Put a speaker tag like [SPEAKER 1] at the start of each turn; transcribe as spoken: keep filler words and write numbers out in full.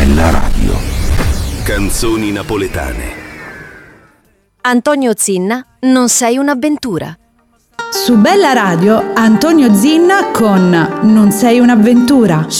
[SPEAKER 1] Bella Radio.
[SPEAKER 2] Canzoni napoletane.
[SPEAKER 3] Antonio Zinna, Non sei un'avventura.
[SPEAKER 4] Su Bella Radio, Antonio Zinna con Non sei un'avventura.